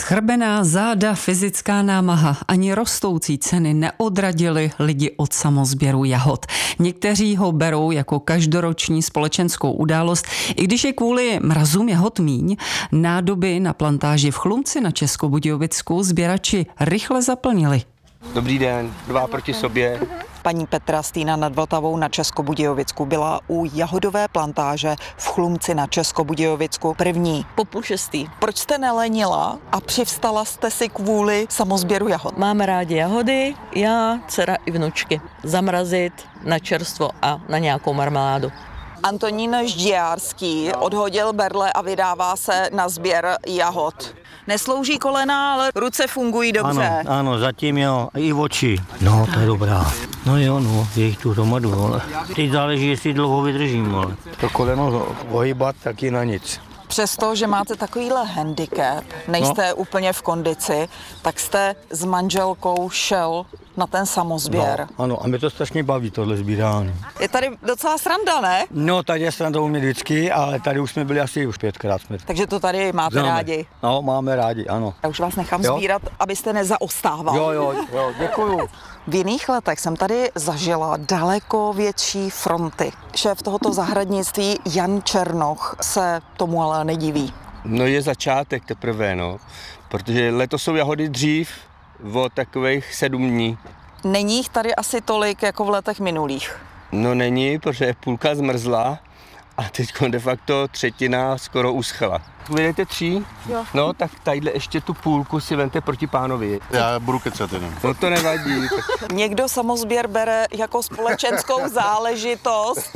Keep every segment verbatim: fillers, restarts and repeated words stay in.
Schrbená záda, fyzická námaha ani rostoucí ceny neodradily lidi od samosběru jahod. Někteří ho berou jako každoroční společenskou událost, i když je kvůli mrazům jahod míň. Nádoby na plantáži v Chlumci na Českobudějovicku sběrači rychle zaplnili. Dobrý den, dva proti sobě. Paní Petra Stýna nad Vltavou na Českobudějovicku byla u jahodové plantáže v Chlumci na Českobudějovicku první. Po půl šestý. Proč jste nelenila a přivstala jste si kvůli samosběru jahod? Máme rádi jahody, já, dcera i vnučky. Zamrazit na čerstvo a na nějakou marmeládu. Antonín Žďárský odhodil berle a vydává se na sběr jahod. Neslouží kolena, ale ruce fungují dobře. Ano, ano, zatím jo, i oči. No, to je dobrá. No jo, no, je jich tu hromadu, ale teď záleží, jestli dlouho vydržím, ale. To koleno ohybat taky na nic. Přesto, že máte takovýhle handicap, nejste no. úplně v kondici, tak jste s manželkou šel na ten samosběr. No, ano, a mě to strašně baví, tohle sbírání. Je tady docela sranda, ne? No, tady je sranda u mě vždycky, ale tady už jsme byli asi už pětkrát. Jsme... Takže to tady máte Známe. rádi? No, máme rádi, ano. Já už vás nechám jo? sbírat, abyste nezaostával. Jo, jo, jo, děkuju. V jiných letech jsem tady zažila daleko větší fronty. Šéf tohoto zahradnictví Jan Černoch se tomu ale nediví. No je začátek teprve, no, protože letos jsou jahody dřív o takových sedm dní. Není jich tady asi tolik jako v letech minulých. No není, protože půlka zmrzla a teď de facto třetina skoro uschla. Vidíte tří? Jo. No tak tadyhle ještě tu půlku si vemte proti pánovi. Já budu kecat jenom. No to nevadí. Někdo samosběr bere jako společenskou záležitost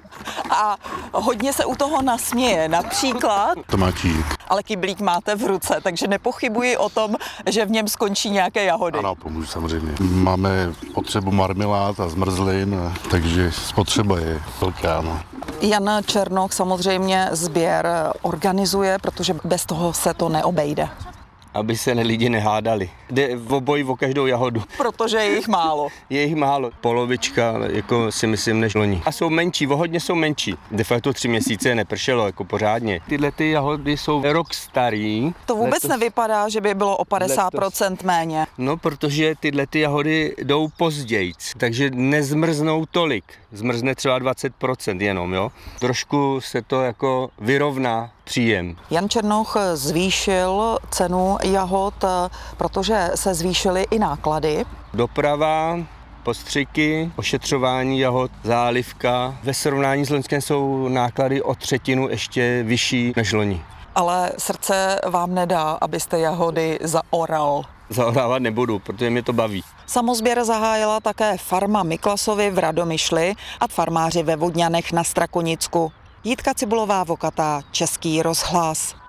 a hodně se u toho nasměje. Například, Tomáčík. ale kyblík máte v ruce, takže nepochybuji o tom, že v něm skončí nějaké jahody. Ano, pomůžu samozřejmě. Máme potřebu marmelád a zmrzlin, takže spotřeba je velká. No. Jan Černoch samozřejmě sběr organizuje, protože bez toho se to neobejde. Aby se lidi nehádali. Jde v obojí o každou jahodu. Protože je jich málo. Je jich málo. Polovička, jako si myslím, než loni. A jsou menší, o hodně jsou menší. De facto tři měsíce nepršelo, jako pořádně. Tyhle ty jahody jsou rok starý. To vůbec letos... nevypadá, že by bylo o padesát procent méně. No, protože tyhle ty jahody jdou pozdějc, takže nezmrznou tolik. Zmrzne třeba dvacet procent jenom, jo. Trošku se to jako vyrovná příjem. Jan Černoch zvýšil cenu jahod, protože se zvýšily i náklady. Doprava, postřiky, ošetřování jahod, zálivka. Ve srovnání s loňskem jsou náklady o třetinu ještě vyšší než loni. Ale srdce vám nedá, abyste jahody zaoral. Zaorávat nebudu, protože mě to baví. Samosběr zahájila také farma Miklasovi v Radomyšli a farmáři ve Vodňanech na Strakonicku. Jitka Cibulová-Vokatá, Český rozhlas.